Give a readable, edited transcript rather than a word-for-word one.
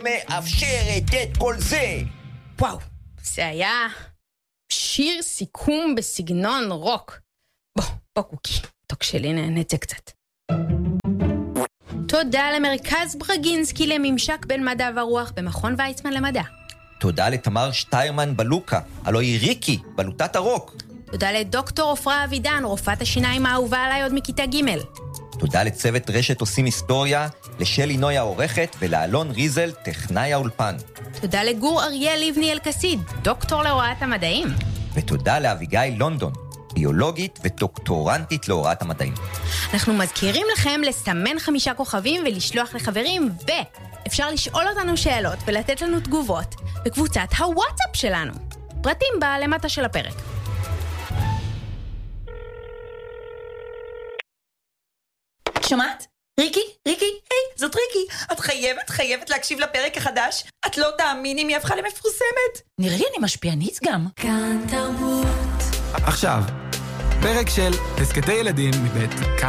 מאפשרת את כל זה. וואו, זה היה שיר סיכום בסגנון רוק. בוא קוקי, תוק שלי נהנית קצת. תודה למרכז ברג'ינסקי לממשק בין מדע ורוח במכון ויצמן למדע. תודה לתמר שטיירמן בלוקה, הלוא היא ריקי, בלוטת הרוק. תודה לדוקטור עפרה אבידן, רופאת השיניים האהובה עליי עוד מכיתה ג'. תודה לצוות רשת עושים היסטוריה, לשלי נוי העורכת ולאלון ריזל, טכנאי האולפן. תודה לגור אריאל ליבני אלקסיד, דוקטור להוראת המדעים. ותודה לאביגיל לונדון, ביולוגית ודוקטורנטית להוראת המדעים. אנחנו מזכירים לכם לסמן 5 כוכבים ולשלוח לחברים, ואפשר לשאול אותנו שאלות ולתת לנו תגובות בקבוצת הוואטסאפ שלנו. פרטים למטה של הפרק. שומעת? ריקי? היי, זאת ריקי. את חייבת להקשיב לפרק החדש. את לא תאמיני מי הפכה למפורסמת. נראה לי אני משפיענית גם. כאן תרבות. עכשיו, פרק של הסקטי ילדים מבית כאן